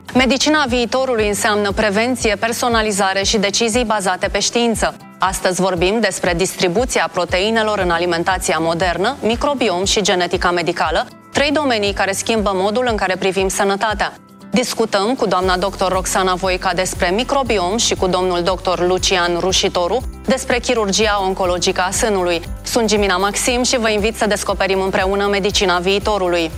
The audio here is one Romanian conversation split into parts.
Medicina viitorului înseamnă prevenție, personalizare și decizii bazate pe știință. Astăzi vorbim despre distribuția proteinelor în alimentația modernă, microbiom și genetica medicală, 3 domenii care schimbă modul în care privim sănătatea. Discutăm cu doamna dr. Roxana Voica despre microbiom și cu domnul dr. Lucian Rușitoru despre chirurgia oncologică a sânului. Sunt Gimina Maxim și vă invit să descoperim împreună medicina viitorului.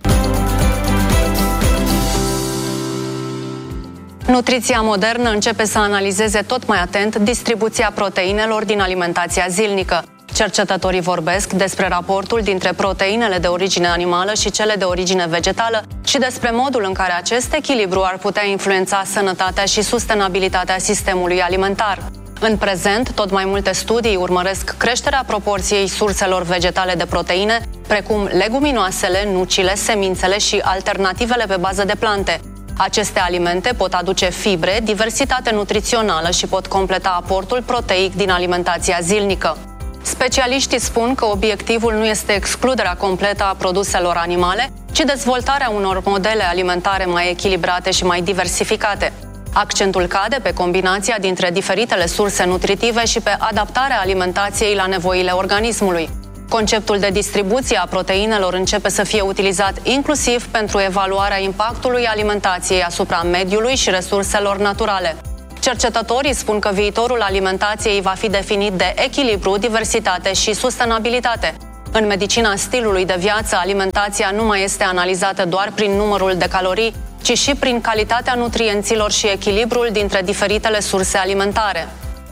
Nutriția modernă începe să analizeze tot mai atent distribuția proteinelor din alimentația zilnică. Cercetătorii vorbesc despre raportul dintre proteinele de origine animală și cele de origine vegetală și despre modul în care acest echilibru ar putea influența sănătatea și sustenabilitatea sistemului alimentar. În prezent, tot mai multe studii urmăresc creșterea proporției surselor vegetale de proteine, precum leguminoasele, nucile, semințele și alternativele pe bază de plante. Aceste alimente pot aduce fibre, diversitate nutrițională și pot completa aportul proteic din alimentația zilnică. Specialiștii spun că obiectivul nu este excluderea completă a produselor animale, ci dezvoltarea unor modele alimentare mai echilibrate și mai diversificate. Accentul cade pe combinația dintre diferitele surse nutritive și pe adaptarea alimentației la nevoile organismului. Conceptul de distribuție a proteinelor începe să fie utilizat inclusiv pentru evaluarea impactului alimentației asupra mediului și resurselor naturale. Cercetătorii spun că viitorul alimentației va fi definit de echilibru, diversitate și sustenabilitate. În medicina stilului de viață, alimentația nu mai este analizată doar prin numărul de calorii, ci și prin calitatea nutrienților și echilibrul dintre diferitele surse alimentare.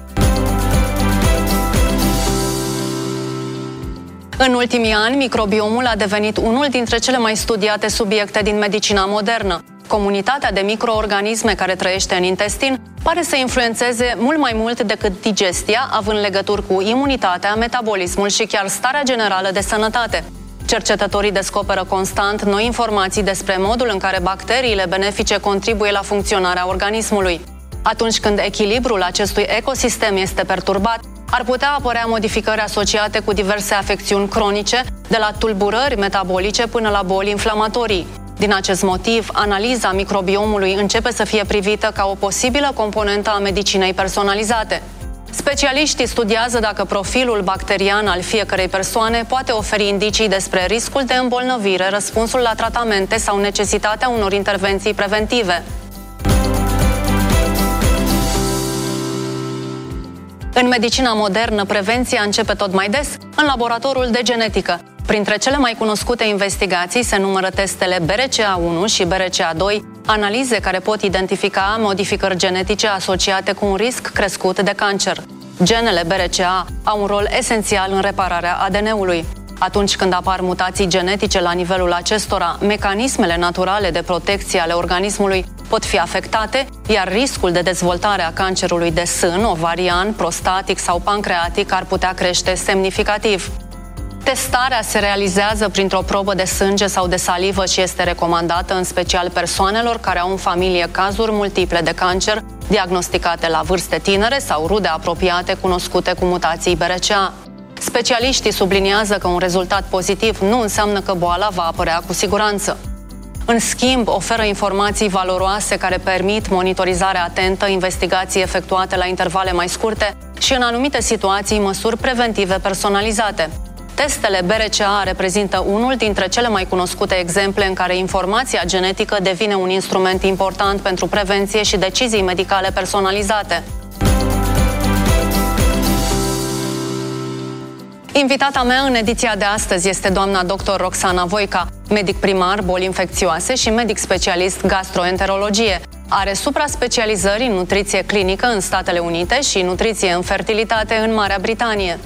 În ultimii ani, microbiomul a devenit unul dintre cele mai studiate subiecte din medicina modernă. Comunitatea de microorganisme care trăiește în intestin pare să influențeze mult mai mult decât digestia, având legături cu imunitatea, metabolismul și chiar starea generală de sănătate. Cercetătorii descoperă constant noi informații despre modul în care bacteriile benefice contribuie la funcționarea organismului. Atunci când echilibrul acestui ecosistem este perturbat, ar putea apărea modificări asociate cu diverse afecțiuni cronice, de la tulburări metabolice până la boli inflamatorii. Din acest motiv, analiza microbiomului începe să fie privită ca o posibilă componentă a medicinei personalizate. Specialiștii studiază dacă profilul bacterian al fiecărei persoane poate oferi indicii despre riscul de îmbolnăvire, răspunsul la tratamente sau necesitatea unor intervenții preventive. În medicina modernă, prevenția începe tot mai des în laboratorul de genetică. Printre cele mai cunoscute investigații se numără testele BRCA1 și BRCA2, analize care pot identifica modificări genetice asociate cu un risc crescut de cancer. Genele BRCA au un rol esențial în repararea ADN-ului. Atunci când apar mutații genetice la nivelul acestora, mecanismele naturale de protecție ale organismului pot fi afectate, iar riscul de dezvoltare a cancerului de sân, ovarian, prostatic sau pancreatic ar putea crește semnificativ. Testarea se realizează printr-o probă de sânge sau de salivă și este recomandată în special persoanelor care au în familie cazuri multiple de cancer, diagnosticate la vârste tinere sau rude apropiate cunoscute cu mutații BRCA. Specialiștii subliniază că un rezultat pozitiv nu înseamnă că boala va apărea cu siguranță. În schimb, oferă informații valoroase care permit monitorizarea atentă, investigații efectuate la intervale mai scurte și, în anumite situații, măsuri preventive personalizate. Testele BRCA reprezintă unul dintre cele mai cunoscute exemple în care informația genetică devine un instrument important pentru prevenție și decizii medicale personalizate. Invitata mea în ediția de astăzi este doamna dr. Roxana Voica, medic primar, boli infecțioase și medic specialist gastroenterologie. Are supra-specializări în nutriție clinică în Statele Unite și nutriție în fertilitate în Marea Britanie.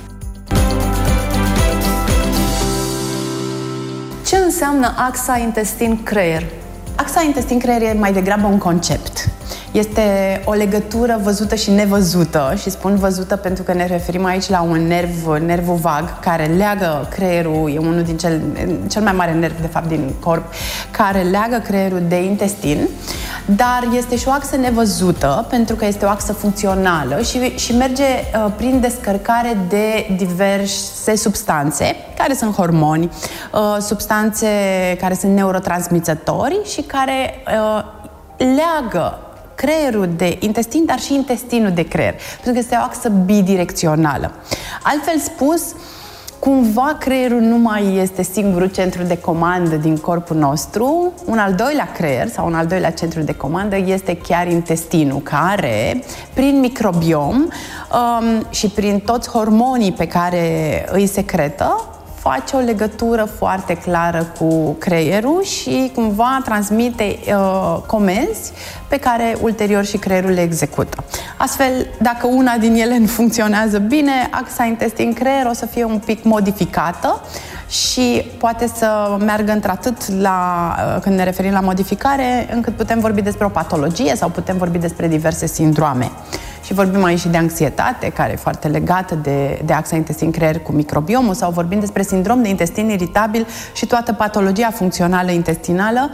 Ce înseamnă axa intestin-creier? Axa intestin-creier e mai degrabă un concept. Este o legătură văzută și nevăzută și spun văzută pentru că ne referim aici la un nervul vag care leagă creierul, e unul din cel mai mare nerv de fapt din corp, care leagă creierul de intestin, dar este și o axă nevăzută pentru că este o axă funcțională și merge prin descărcare de diverse substanțe care sunt hormoni, substanțe care sunt neurotransmițători și care leagă creierul de intestin, dar și intestinul de creier, pentru că este o axă bidirecțională. Altfel spus, cumva creierul nu mai este singurul centru de comandă din corpul nostru. Un al doilea creier sau un al doilea centru de comandă este chiar intestinul, care, prin microbiom și prin toți hormonii pe care îi secretă, face o legătură foarte clară cu creierul și cumva transmite comenzi pe care ulterior și creierul le execută. Astfel, dacă una din ele nu funcționează bine, axa intestin-creier o să fie un pic modificată și poate să meargă într-atât când ne referim la modificare, încât putem vorbi despre o patologie sau putem vorbi despre diverse sindrome. Și vorbim aici și de anxietate, care e foarte legată de axa intestin-creier cu microbiomul, sau vorbim despre sindrom de intestin iritabil și toată patologia funcțională intestinală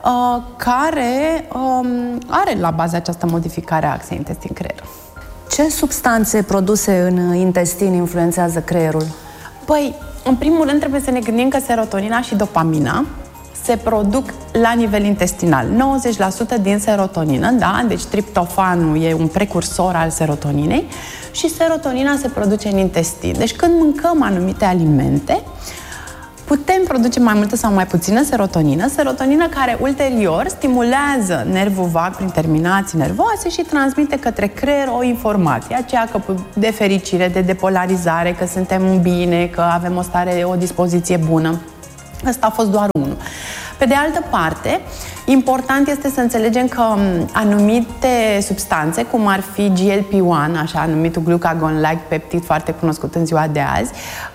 care are la bază această modificare a axei intestin-creier. Ce substanțe produse în intestin influențează creierul? Păi, în primul rând trebuie să ne gândim că serotonina și dopamina se produc la nivel intestinal. 90% din serotonină, da? Deci triptofanul e un precursor al serotoninei și serotonina se produce în intestin. Deci când mâncăm anumite alimente, putem produce mai multă sau mai puțină serotonină care ulterior stimulează nervul vag prin terminații nervoase și transmite către creier o informație, aceea că de fericire, de depolarizare, că suntem bine, că avem o dispoziție bună. Ăsta a fost doar unul. Pe de altă parte, important este să înțelegem că anumite substanțe, cum ar fi GLP-1, așa numitul glucagon-like peptid, foarte cunoscut în ziua de azi,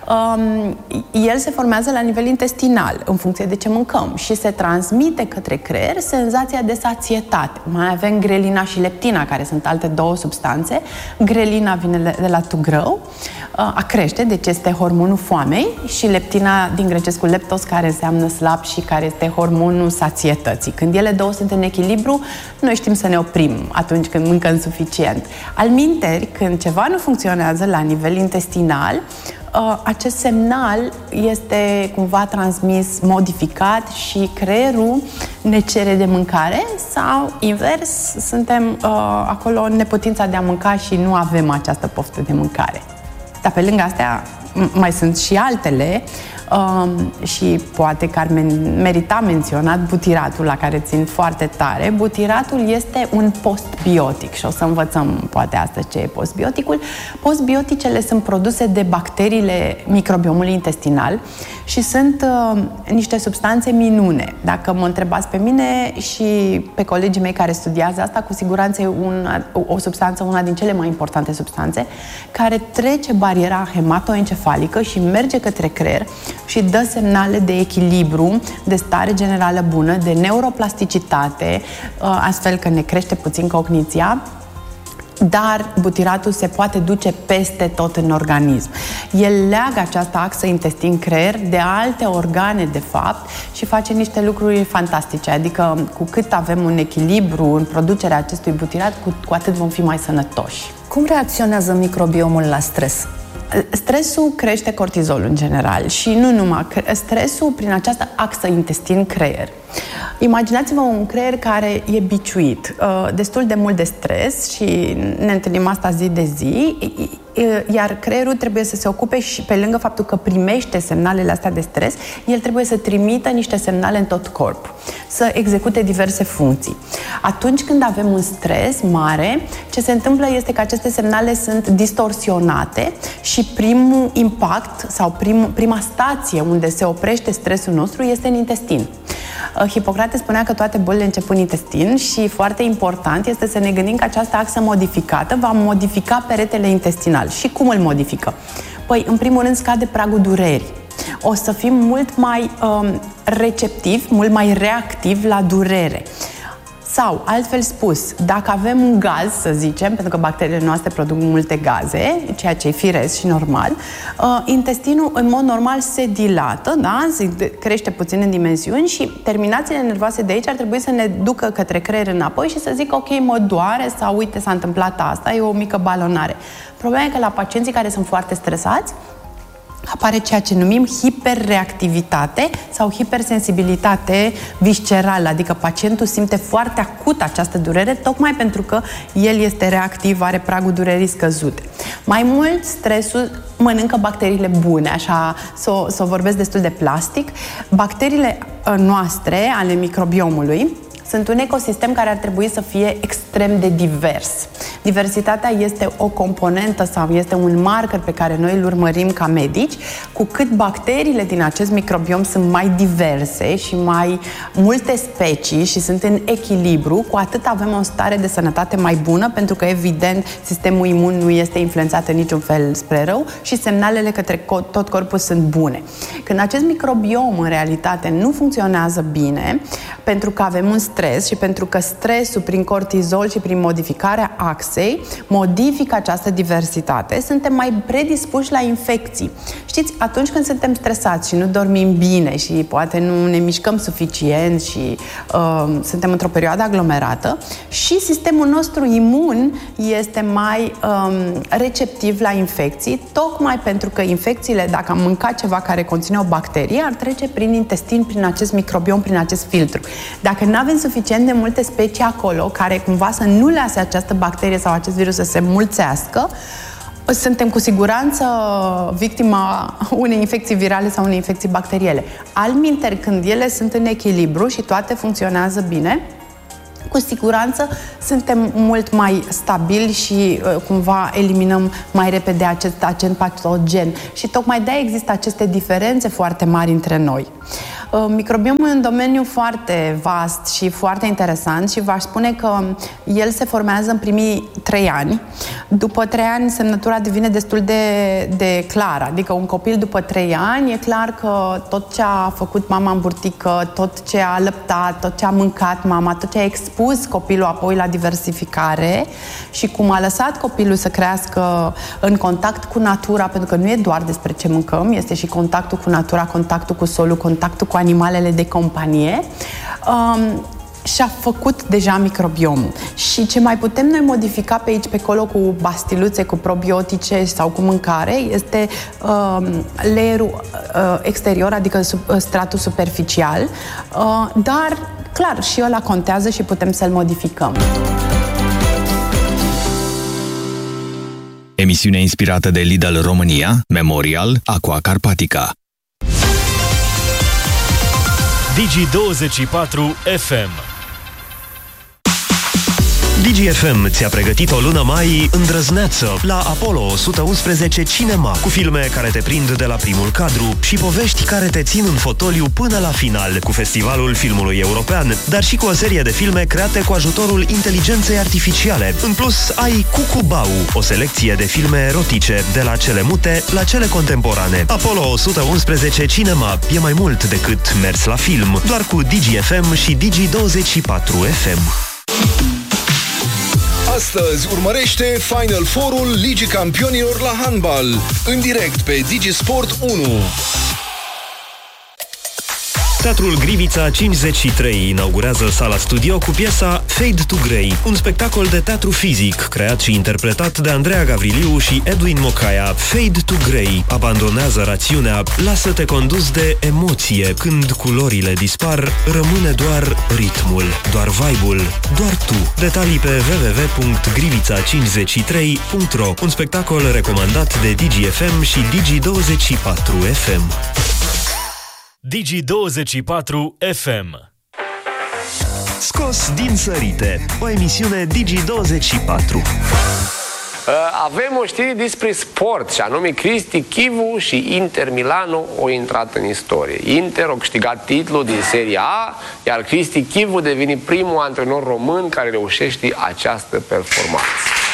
el se formează la nivel intestinal, în funcție de ce mâncăm, și se transmite către creier senzația de sațietate. Mai avem grelina și leptina, care sunt alte două substanțe. Grelina vine de la to grow, a crește, deci este hormonul foamei, și leptina din grecescul leptos, care înseamnă slab și care este hormonul sațietății. Când ele două sunt în echilibru, noi știm să ne oprim atunci când mâncăm suficient. Alminteri, când ceva nu funcționează la nivel intestinal, acest semnal este cumva transmis, modificat și creierul ne cere de mâncare sau invers, suntem acolo în neputința de a mânca și nu avem această poftă de mâncare. Dar pe lângă astea mai sunt și altele și poate că ar merita menționat butiratul, la care țin foarte tare. Butiratul este un postbiotic și o să învățăm poate astăzi ce e postbioticul. Postbioticele sunt produse de bacteriile microbiomului intestinal și sunt niște substanțe minune. Dacă mă întrebați pe mine și pe colegii mei care studiază asta, cu siguranță e o substanță, una din cele mai importante substanțe, care trece bariera hematoencefalică și merge către creier și dă semnale de echilibru, de stare generală bună, de neuroplasticitate, astfel că ne crește puțin cogniția, dar butiratul se poate duce peste tot în organism. El leagă această axă intestin-creier de alte organe, de fapt, și face niște lucruri fantastice. Adică, cu cât avem un echilibru în producerea acestui butirat, cu atât vom fi mai sănătoși. Cum reacționează microbiomul la stres? Stresul crește cortizolul în general și nu numai. Stresul prin această axă intestin-creier. Imaginați-vă un creier care e biciuit, destul de mult de stres și ne întâlnim asta zi de zi, iar creierul trebuie să se ocupe și, pe lângă faptul că primește semnalele astea de stres, el trebuie să trimită niște semnale în tot corpul, să execute diverse funcții. Atunci când avem un stres mare, ce se întâmplă este că aceste semnale sunt distorsionate și primul impact sau prima stație unde se oprește stresul nostru este în intestin. Hipocrate spunea că toate bolile încep în intestin și foarte important este să ne gândim că această axă modificată va modifica peretele intestinal. Și cum îl modifică? Păi, în primul rând, scade pragul durerii. O să fim mult mai receptivi, mult mai reactivi la durere. Sau, altfel spus, dacă avem un gaz, să zicem, pentru că bacteriile noastre produc multe gaze, ceea ce e firesc și normal, intestinul, în mod normal, se dilată, da? Se crește puțin în dimensiuni și terminațiile nervoase de aici ar trebui să ne ducă către creier înapoi și să zică, ok, mă doare sau uite, s-a întâmplat asta, e o mică balonare. Problema e că la pacienții care sunt foarte stresați, apare ceea ce numim hiperreactivitate sau hipersensibilitate viscerală, adică pacientul simte foarte acut această durere, tocmai pentru că el este reactiv, are pragul durerii scăzute. Mai mult, stresul mănâncă bacteriile bune, așa, să o vorbesc destul de plastic. Bacteriile noastre, ale microbiomului, sunt un ecosistem care ar trebui să fie extrem de divers. Diversitatea este o componentă sau este un marker pe care noi îl urmărim ca medici. Cu cât bacteriile din acest microbiom sunt mai diverse și mai multe specii și sunt în echilibru, cu atât avem o stare de sănătate mai bună, pentru că, evident, sistemul imun nu este influențat în niciun fel spre rău și semnalele către tot corpul sunt bune. Când acest microbiom, în realitate, nu funcționează bine, pentru că avem un stres și pentru că stresul prin cortizol și prin modificarea axei modifică această diversitate, suntem mai predispuși la infecții. Știți, atunci când suntem stresați și nu dormim bine și poate nu ne mișcăm suficient și suntem într-o perioadă aglomerată, și sistemul nostru imun este mai receptiv la infecții, tocmai pentru că infecțiile, dacă am mâncat ceva care conține o bacterie, ar trece prin intestin, prin acest microbiom, prin acest filtru. Dacă nu avem suficient de multe specii acolo care cumva să nu lase această bacterie sau acest virus să se mulțească, suntem cu siguranță victima unei infecții virale sau unei infecții bacteriele. Altminteri, când ele sunt în echilibru și toate funcționează bine, cu siguranță suntem mult mai stabili și cumva eliminăm mai repede acest agent patogen. Și tocmai de-aia există aceste diferențe foarte mari între noi. Microbiomul e un domeniu foarte vast și foarte interesant și v-aș spune că el se formează în primii 3 ani. După 3 ani, semnătura devine destul de clară. Adică un copil după 3 ani, e clar că tot ce a făcut mama în burtică, tot ce a lăptat, tot ce a mâncat mama, tot ce a expus copilul apoi la diversificare și cum a lăsat copilul să crească în contact cu natura, pentru că nu e doar despre ce mâncăm, este și contactul cu natura, contactul cu solul, contactul cu animalele de companie, și-a făcut deja microbiomul. Și ce mai putem noi modifica pe aici, pe acolo, cu bastiluțe, cu probiotice sau cu mâncare, este layerul exterior, adică stratul superficial, dar, clar, și ăla contează și putem să-l modificăm. Emisiune inspirată de Lidl România, Memorial, Aqua Carpatica. Digi24 FM. Digi-FM ți-a pregătit o lună mai îndrăzneață la Apollo 111 Cinema, cu filme care te prind de la primul cadru și povești care te țin în fotoliu până la final, cu Festivalul Filmului European, dar și cu o serie de filme create cu ajutorul inteligenței artificiale. În plus, ai Cucubau, o selecție de filme erotice, de la cele mute la cele contemporane. Apollo 111 Cinema e mai mult decât mers la film, doar cu Digi-FM și Digi24 FM. Astăzi urmărește Final Four-ul Ligii Campionilor la handbal, în direct pe Digisport 1. Teatrul Grivița 53 inaugurează sala studio cu piesa Fade to Grey, un spectacol de teatru fizic creat și interpretat de Andreea Gavriliu și Edwin Mocaia. Fade to Grey abandonează rațiunea, lasă-te condus de emoție. Când culorile dispar, rămâne doar ritmul, doar vibe-ul, doar tu. Detalii pe www.grivița53.ro. Un spectacol recomandat de Digi-FM și Digi24 FM. Digi24 FM. Scos din sărite, o emisiune Digi24. Avem o știre despre sport, și anume Cristi Chivu și Inter Milano au intrat în istorie. Inter a câștigat titlul din Serie A, iar Cristi Chivu devine primul antrenor român care reușește această performanță.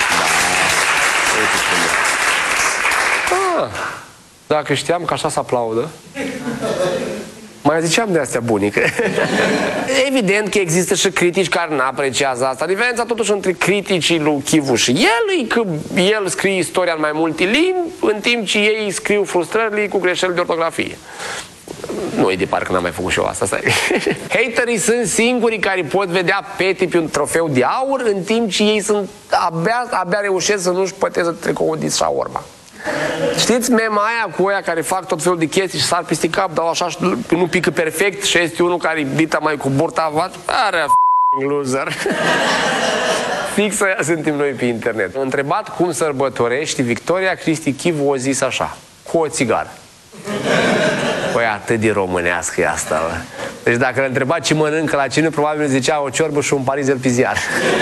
Dacă știam că așa se aplaudă, mai ziceam de astea bunică. Evident că există și critici care nu apreciază asta. Diferența totuși între criticii lui Chivu și el e că el scrie istoria în mai multe limbi, în timp ce ei scriu frustrările cu greșeli de ortografie. Nu e de parcă n-am mai făcut și eu asta, stai. Haterii sunt singurii care pot vedea Peti pe un trofeu de aur, în timp ce ei sunt abia reușesc să nu-și păteze tricoul de șaorma. Știți mema aia cu aia care fac tot felul de chestii și sar peste cap, dau așa și nu pică perfect și este unul care bita mai cu burta, are loser. Fix aia suntem noi pe internet. Am întrebat cum sărbătorești Victoria, Cristi Chivu a zis așa: cu o țigară. Păi atât de românească e asta, bă. Deci dacă l-a întrebat ce mănâncă la cină, probabil zicea o ciorbă și un parizel pe ziar.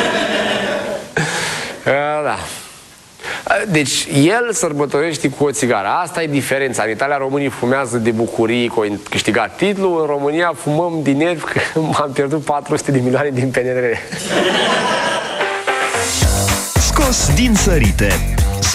Da. Deci el sărbătorește cu o țigară. Asta e diferența. În Italia românii fumează de bucurie că au câștigat titlul. În România fumăm din nervi că am pierdut 400 de milioane din PNRR. Scos din sărite